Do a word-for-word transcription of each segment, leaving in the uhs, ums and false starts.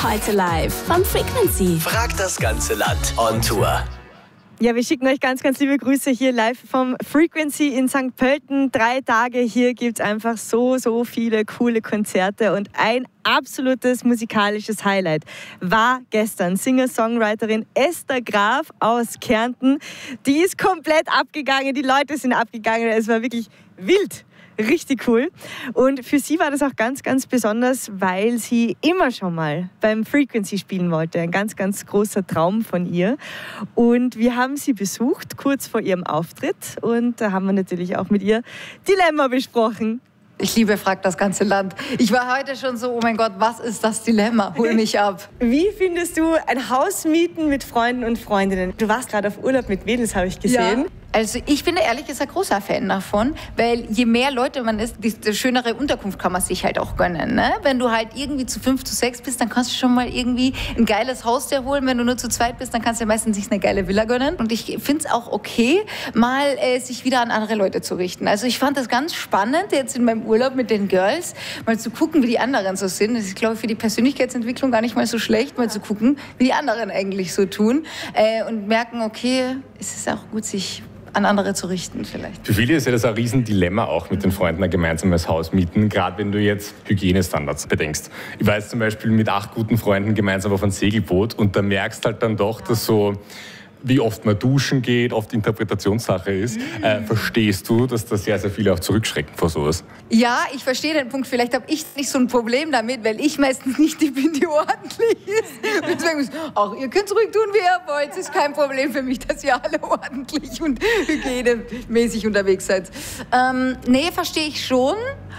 Heute live vom Frequency. Frag das ganze Land on Tour. Ja, wir schicken euch ganz, ganz liebe Grüße hier live vom Frequency in Sankt Pölten. Drei Tage hier gibt es einfach so, so viele coole Konzerte und ein absolutes musikalisches Highlight war gestern Singer-Songwriterin Esther Graf aus Kärnten. Die ist komplett abgegangen, die Leute sind abgegangen, es war wirklich wild. Richtig cool. Und für sie war das auch ganz, ganz besonders, weil sie immer schon mal beim Frequency spielen wollte. Ein ganz, ganz großer Traum von ihr. Und wir haben sie besucht, kurz vor ihrem Auftritt. Und da haben wir natürlich auch mit ihr Dilemma besprochen. Ich liebe Frag das ganze Land. Ich war heute schon so, oh mein Gott, was ist das Dilemma? Hol mich ab. Wie findest du ein Haus mieten mit Freunden und Freundinnen? Du warst gerade auf Urlaub mit Mädels, habe ich gesehen. Ja. Also ich bin ehrlich gesagt großer Fan davon, weil je mehr Leute man ist, desto schönere Unterkunft kann man sich halt auch gönnen. Ne? Wenn du halt irgendwie zu fünf, zu sechs bist, dann kannst du schon mal irgendwie ein geiles Haus dir holen. Wenn du nur zu zweit bist, dann kannst du ja meistens sich eine geile Villa gönnen. Und ich finde es auch okay, mal äh, sich wieder an andere Leute zu richten. Also ich fand das ganz spannend, jetzt in meinem Urlaub mit den Girls, mal zu gucken, wie die anderen so sind. Das ist, glaube ich, für die Persönlichkeitsentwicklung gar nicht mal so schlecht, mal zu gucken, wie die anderen eigentlich so tun. Äh, und merken, okay, es ist auch gut, sich an andere zu richten vielleicht. Für viele ist ja das ein Riesendilemma, auch mit den Freunden ein gemeinsames Haus mieten, gerade wenn du jetzt Hygienestandards bedenkst. Ich war jetzt zum Beispiel mit acht guten Freunden gemeinsam auf ein Segelboot und da merkst halt dann doch, dass so, wie oft man duschen geht, oft Interpretationssache ist. Mhm. Äh, verstehst du, dass da sehr, sehr viele auch zurückschrecken vor sowas? Ja, ich verstehe den Punkt. Vielleicht habe ich nicht so ein Problem damit, weil ich meistens nicht die bin, die ordentlich ist. Und deswegen ist, auch ihr könnt zurück tun, wie ihr wollt. Es ist kein Problem für mich, dass ihr alle ordentlich und hygienemäßig unterwegs seid. Ähm, nee, verstehe ich schon.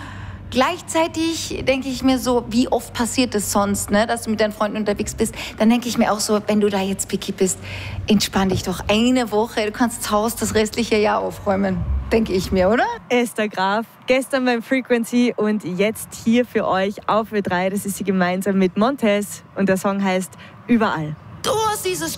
Gleichzeitig denke ich mir so, wie oft passiert es sonst, ne, dass du mit deinen Freunden unterwegs bist. Dann denke ich mir auch so, wenn du da jetzt picky bist, entspann dich doch eine Woche. Du kannst das Haus das restliche Jahr aufräumen, denke ich mir, oder? Esther Graf, gestern beim Frequency und jetzt hier für euch auf W drei. Das ist sie gemeinsam mit Montez und der Song heißt Überall. Du hast dieses